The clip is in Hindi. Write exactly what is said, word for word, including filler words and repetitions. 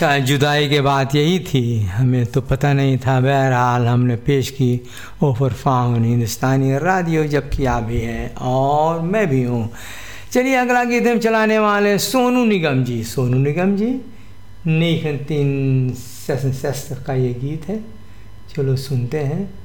अच्छा, जुदाई के बात यही थी, हमें तो पता नहीं था। बहरहाल हमने पेश की ओफर फाउन हिंदुस्तानी रेडियो, जबकि आप भी हैं और मैं भी हूँ। चलिए अगला गीत हम चलाने वाले सोनू निगम जी। सोनू निगम जी नीखन तीन शस्त्र का ये गीत है, चलो सुनते हैं।